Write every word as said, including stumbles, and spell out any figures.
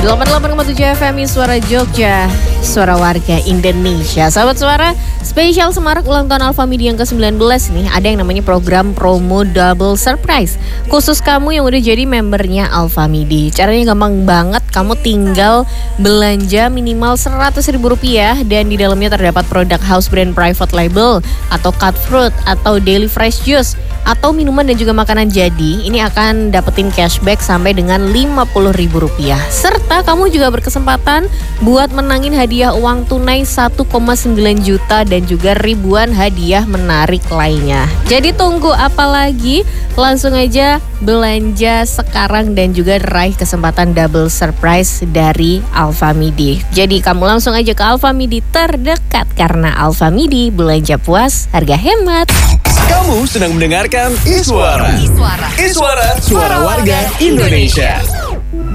delapan puluh delapan koma tujuh F M Suara Jogja, suara warga Indonesia. Sahabat Suara, spesial semarak ulang tahun Alfamidi yang ke sembilan belas nih, ada yang namanya program promo double surprise. Khusus kamu yang udah jadi membernya Alfamidi. Caranya gampang banget, kamu tinggal belanja minimal seratus ribu rupiah dan di dalamnya terdapat produk house brand private label atau cut fruit atau daily fresh juice atau minuman dan juga makanan jadi. Ini akan dapetin cashback sampai dengan lima puluh ribu rupiah. Serta kamu juga berkesempatan buat menangin hadiah uang tunai satu koma sembilan juta dan juga ribuan hadiah menarik lainnya. Jadi tunggu apa lagi? Langsung aja belanja sekarang dan juga raih kesempatan double surprise dari Alfamidi. Jadi kamu langsung aja ke Alfamidi terdekat karena Alfamidi belanja puas, harga hemat. Kamu sedang mendengarkan Iswara. Iswara. Iswara, suara warga Indonesia.